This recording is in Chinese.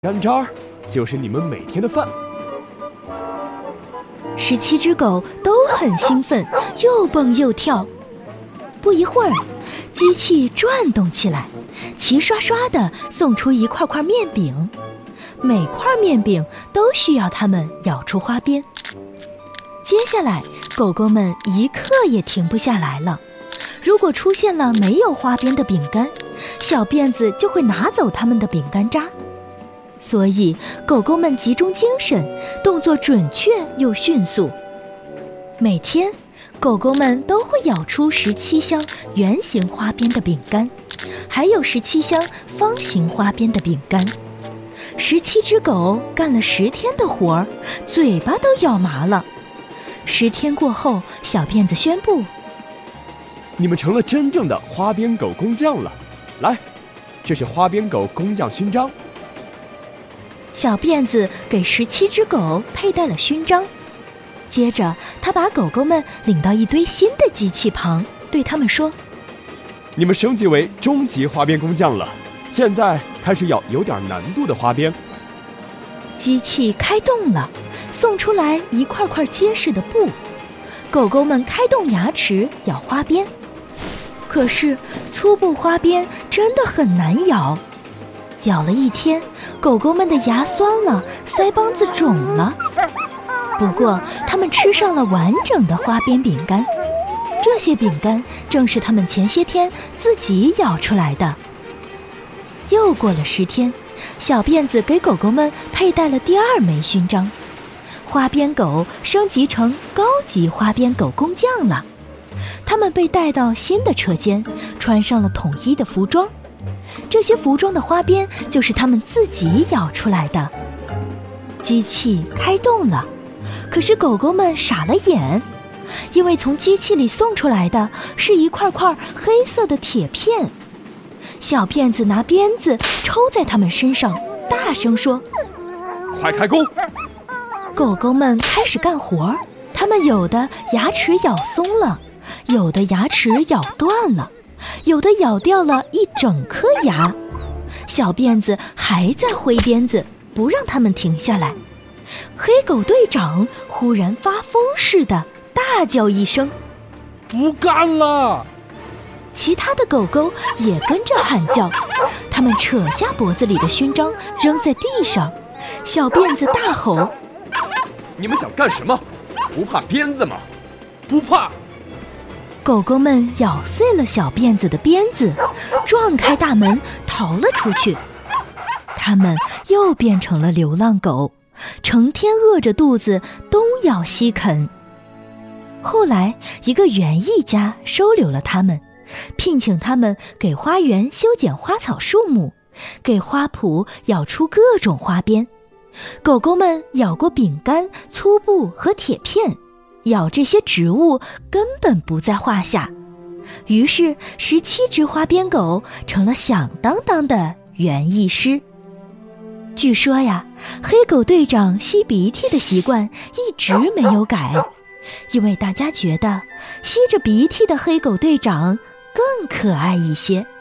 干渣儿就是你们每天的饭。 17只狗都很兴奋，又蹦又跳。不一会儿，机器转动起来，齐刷刷地送出一块块面饼，每块面饼都需要它们咬出花边。接下来，狗狗们一刻也停不下来了。如果出现了没有花边的饼干，小辫子就会拿走它们的饼干渣。所以，狗狗们集中精神，动作准确又迅速。每天，狗狗们都会咬出17箱圆形花边的饼干，还有17箱方形花边的饼干。17只狗干了10天的活儿，嘴巴都咬麻了。10天过后，小辫子宣布： 你们成了真正的花边狗工匠了。来，这是花边狗工匠勋章。 小辫子给17只狗佩戴了勋章，接着他把狗狗们领到一堆新的机器旁，对他们说： 你们升级为中级花边工匠了，现在开始咬有点难度的花边。 机器开动了，送出来一块块结实的布，狗狗们开动牙齿咬花边。可是粗布花边真的很难咬，咬了一天，狗狗们的牙酸了，腮帮子肿了。不过它们吃上了完整的花边饼干，这些饼干正是它们前些天自己咬出来的。又过了10天，小辫子给狗狗们佩戴了第2枚勋章，花边狗升级成高级花边狗工匠了。它们被带到新的车间，穿上了统一的服装。这些服装的花边就是他们自己咬出来的。机器开动了，可是狗狗们傻了眼，因为从机器里送出来的是一块块黑色的铁片。小辫子拿鞭子抽在它们身上，大声说： 快开工！ 狗狗们开始干活，它们有的牙齿咬松了，有的牙齿咬断了，有的咬掉了一整颗牙。小辫子还在挥鞭子，不让他们停下来。黑狗队长忽然发疯似的大叫一声： 不干了！ 其他的狗狗也跟着喊叫，他们扯下脖子里的勋章扔在地上。小辫子大吼： 你们想干什么？不怕鞭子吗？ 不怕！ 狗狗们咬碎了小辫子的鞭子，撞开大门逃了出去。它们又变成了流浪狗，成天饿着肚子东咬西啃。后来一个园艺家收留了它们，聘请它们给花园修剪花草树木，给花圃咬出各种花边。狗狗们咬过饼干、粗布和铁片，咬这些植物根本不在话下。于是17只花边狗成了响当当的园艺师。据说呀，黑狗队长吸鼻涕的习惯一直没有改，因为大家觉得吸着鼻涕的黑狗队长更可爱一些。